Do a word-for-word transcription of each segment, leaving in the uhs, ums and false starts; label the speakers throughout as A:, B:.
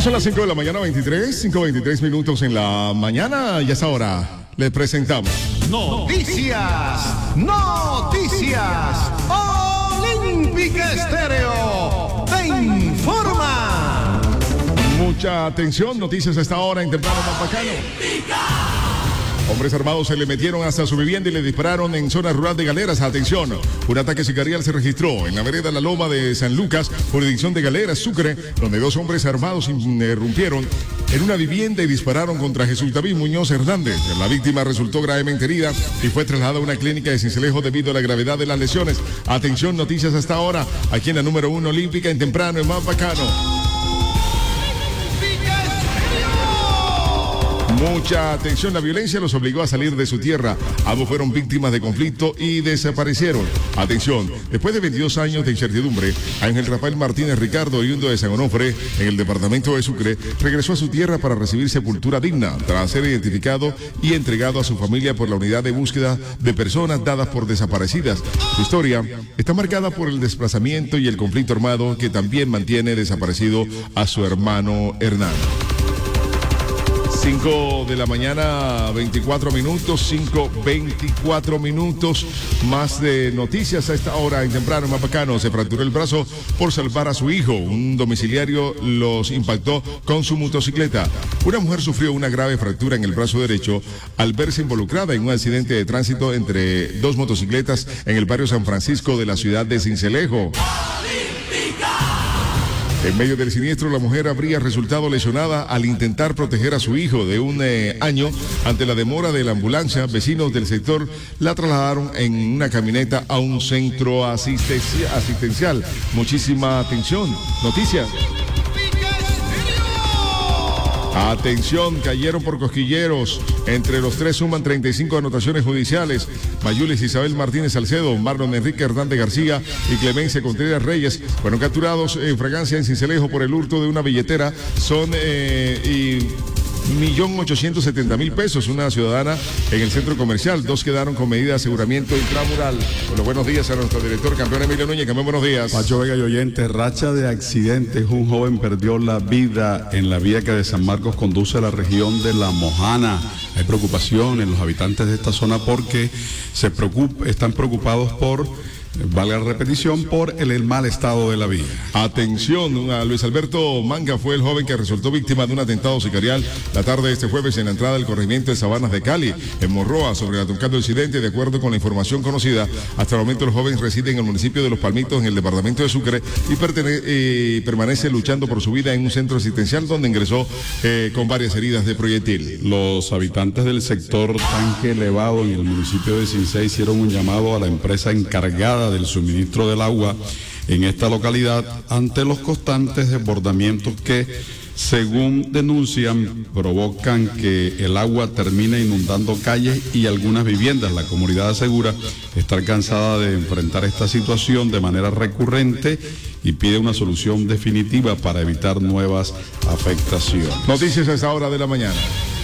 A: Son las cinco de la mañana, veintitrés, cinco veintitrés minutos en la mañana, y a esa hora les presentamos
B: Noticias, Noticias, Olímpica Estéreo, te informa.
A: Mucha atención, noticias a esta hora en temprano Mapacano. Hombres armados se le metieron hasta su vivienda y le dispararon en zona rural de Galeras. Atención, un ataque sicarial se registró en la vereda La Loma de San Lucas, jurisdicción de Galeras, Sucre, donde dos hombres armados irrumpieron en una vivienda y dispararon contra Jesús David Muñoz Hernández. La víctima resultó gravemente herida y fue trasladada a una clínica de Sincelejo debido a la gravedad de las lesiones. Atención, noticias hasta ahora, aquí en la número uno olímpica en temprano en Mapacano. Mucha atención, la violencia los obligó a salir de su tierra. Ambos fueron víctimas de conflicto y desaparecieron. Atención, después de veintidós años de incertidumbre, Ángel Rafael Martínez Ricardo, oriundo de San Onofre, en el departamento de Sucre, regresó a su tierra para recibir sepultura digna, tras ser identificado y entregado a su familia por la unidad de búsqueda de personas dadas por desaparecidas. Su historia está marcada por el desplazamiento y el conflicto armado que también mantiene desaparecido a su hermano Hernán. cinco de la mañana, veinticuatro minutos, cinco veinticuatro minutos, más de noticias a esta hora en temprano en Mapacano. Se fracturó el brazo por salvar a su hijo. Un domiciliario los impactó con su motocicleta. Una mujer sufrió una grave fractura en el brazo derecho al verse involucrada en un accidente de tránsito entre dos motocicletas en el barrio San Francisco de la ciudad de Sincelejo. En medio del siniestro, la mujer habría resultado lesionada al intentar proteger a su hijo de un eh, año. Ante la demora de la ambulancia, vecinos del sector la trasladaron en una camioneta a un centro asistencia, asistencial. Muchísima atención. Noticias. Atención, cayeron por cosquilleros. Entre los tres suman treinta y cinco anotaciones judiciales. Mayulis Isabel Martínez Salcedo, Marlon Enrique Hernández García y Clemencia Contreras Reyes fueron capturados en fragancia en Sincelejo por el hurto de una billetera. Son eh, y un millón ochocientos setenta mil pesos. Una ciudadana en el centro comercial. Dos quedaron con medida de aseguramiento intramural. Bueno, buenos días a nuestro director, campeón Emilio Núñez. Campeón, buenos días.
C: Pacho Vega y oyentes, racha de accidentes. Un joven perdió la vida en la vía que de San Marcos conduce a la región de La Mojana. Hay preocupación en los habitantes de esta zona porque se preocup- están preocupados por, valga la repetición, por el, el mal estado de la vía.
A: Atención, a Luis Alberto Manga fue el joven que resultó víctima de un atentado sicarial la tarde de este jueves en la entrada del corregimiento de Sabanas de Cali, en Morroa, sobre el tocado incidente. De acuerdo con la información conocida, hasta el momento el joven reside en el municipio de Los Palmitos, en el departamento de Sucre, y pertene- eh, permanece luchando por su vida en un centro asistencial donde ingresó eh, con varias heridas de proyectil.
C: Los habitantes del sector Tanque Elevado en el municipio de Cincé hicieron un llamado a la empresa encargada del suministro del agua en esta localidad ante los constantes desbordamientos que, según denuncian, provocan que el agua termine inundando calles y algunas viviendas. La comunidad asegura estar cansada de enfrentar esta situación de manera recurrente y pide una solución definitiva para evitar nuevas afectaciones.
A: Noticias a esta hora de la mañana.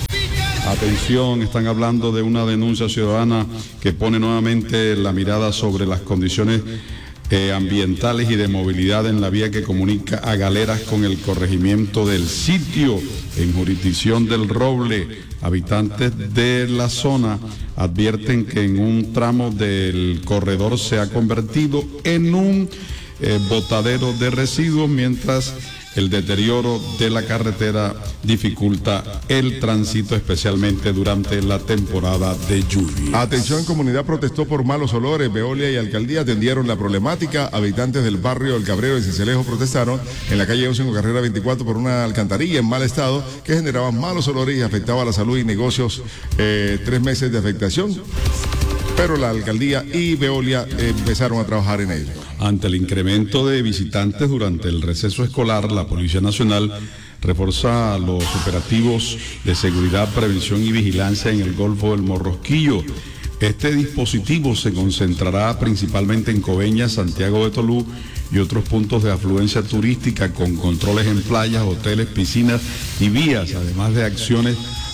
C: Atención, están hablando de una denuncia ciudadana que pone nuevamente la mirada sobre las condiciones eh, ambientales y de movilidad en la vía que comunica a Galeras con el corregimiento del Sitio, en jurisdicción del Roble. Habitantes de la zona advierten que en un tramo del corredor se ha convertido en un eh, botadero de residuos, mientras el deterioro de la carretera dificulta el tránsito, especialmente durante la temporada de lluvia.
A: Atención, comunidad protestó por malos olores. Veolia y Alcaldía atendieron la problemática. Habitantes del barrio El Cabrero de Sincelejo protestaron en la calle once con carrera veinticuatro por una alcantarilla en mal estado que generaba malos olores y afectaba a la salud y negocios. Eh, tres meses de afectación, pero la Alcaldía y Veolia eh, empezaron a trabajar en ello.
C: Ante el incremento de visitantes durante el receso escolar, la Policía Nacional refuerza los operativos de seguridad, prevención y vigilancia en el Golfo del Morrosquillo. Este dispositivo se concentrará principalmente en Coveñas, Santiago de Tolú y otros puntos de afluencia turística, con controles en playas, hoteles, piscinas y vías, además de acciones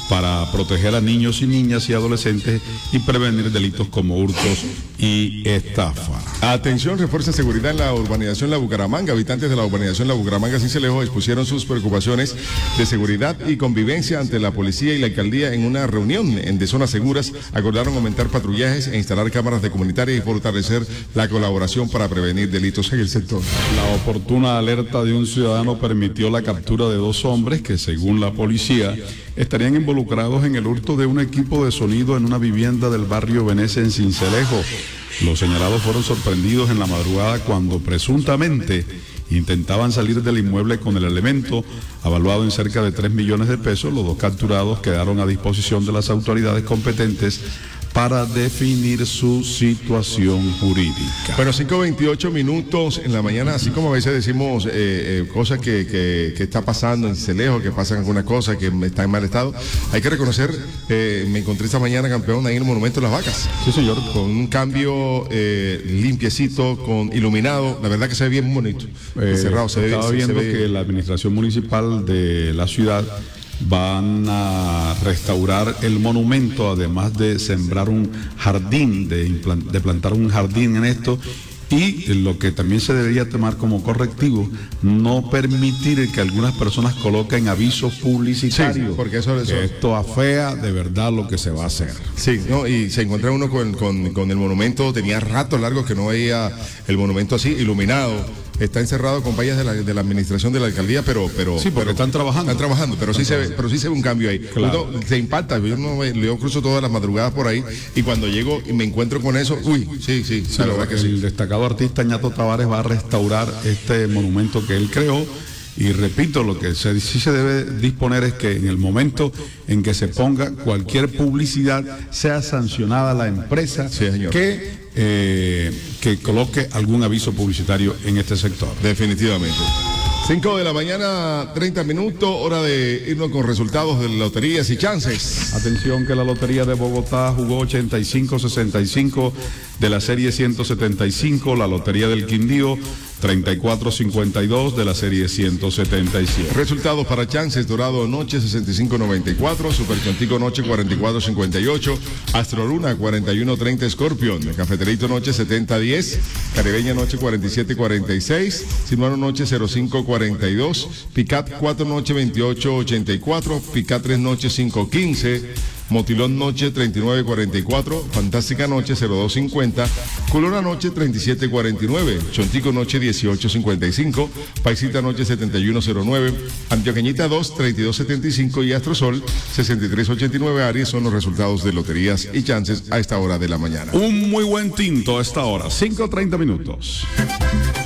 C: para proteger a niños y niñas y adolescentes y prevenir delitos como hurtos y estafa.
A: Atención, refuerza seguridad en la urbanización La Bucaramanga. Habitantes de la urbanización La Bucaramanga Cincelejo expusieron sus preocupaciones de seguridad y convivencia ante la policía y la alcaldía en una reunión en de zonas seguras. Acordaron aumentar patrullajes e instalar cámaras de comunitarias y fortalecer la colaboración para prevenir delitos en el sector.
C: La oportuna alerta de un ciudadano permitió la captura de dos hombres que, según la policía, estarían involucrados en el hurto de un equipo de sonido en una vivienda del barrio Venecia en Cincelejo. Los señalados fueron sorprendidos en la madrugada cuando presuntamente intentaban salir del inmueble con el elemento avaluado en cerca de tres millones de pesos. Los dos capturados quedaron a disposición de las autoridades competentes para definir su situación jurídica.
A: Bueno, cinco veintiocho minutos en la mañana, así como a veces decimos eh, eh, cosas que, que, que está pasando en Cincelejo, que pasan algunas cosas, que está en mal estado, hay que reconocer, eh, me encontré esta mañana, campeón, ahí en el Monumento de las Vacas.
C: Sí, señor.
A: Con un cambio eh, limpiecito, con iluminado, la verdad que se ve bien bonito.
C: Eh,
A: cerrado, se
C: estaba
A: ve,
C: viendo
A: se ve...
C: que la administración municipal de la ciudad van a restaurar el monumento, además de sembrar un jardín, de, de plantar un jardín en esto. Y lo que también se debería tomar como correctivo, no permitir que algunas personas coloquen avisos publicitarios,
A: sí, porque eso, eso...
C: que esto afea de verdad lo que se va a hacer.
A: Sí, no, y se encontraba uno con, con, con el monumento, tenía ratos largos que no veía el monumento así, iluminado. Está encerrado con vallas de la, de la administración de la alcaldía, pero... pero
C: sí, porque
A: pero,
C: están trabajando.
A: Están trabajando, pero,
C: están
A: sí,
C: trabajando.
A: Se ve, pero sí se ve un cambio ahí.
C: Claro.
A: Uno se impacta, yo no yo cruzo todas las madrugadas por ahí y cuando llego y me encuentro con eso, uy, sí, sí,
C: sí,
A: la verdad que sí.
C: El destacado artista Ñato Tavares va a restaurar este monumento que él creó. Y repito, lo que se, sí se debe disponer es que en el momento en que se ponga cualquier publicidad, sea sancionada la empresa
A: sí, señor.
C: que, eh, que coloque algún aviso publicitario en este sector.
A: Definitivamente. cinco de la mañana, treinta minutos, hora de irnos con resultados de loterías y chances.
C: Atención que la Lotería de Bogotá jugó ochenta y cinco sesenta y cinco de la serie ciento setenta y cinco, la Lotería del Quindío treinta y cuatro cincuenta y dos de la serie ciento setenta y siete.
A: Resultados para chances: Dorado Noche sesenta y cinco noventa y cuatro, Super Chontico Noche cuarenta y cuatro cincuenta y ocho, Astro Luna cuarenta y uno treinta Scorpion, Cafeterito Noche setenta diez, Caribeña Noche cuarenta y siete cuarenta y seis, Sinuano Noche cero cinco cuarenta y dos, Picat cuatro Noche veintiocho ochenta y cuatro, Picat tres Noche cinco quince, Motilón Noche treinta y nueve cuarenta y cuatro, Fantástica Noche cero dos cincuenta, Culona Noche treinta y siete cuarenta y nueve, Chontico Noche dieciocho cincuenta y cinco, Paisita Noche setenta y uno cero nueve, Antioqueñita dos treinta y dos setenta y cinco y Astrosol sesenta y tres ochenta y nueve. Aries son los resultados de loterías y chances a esta hora de la mañana.
C: Un muy buen tinto a esta hora, cinco treinta minutos.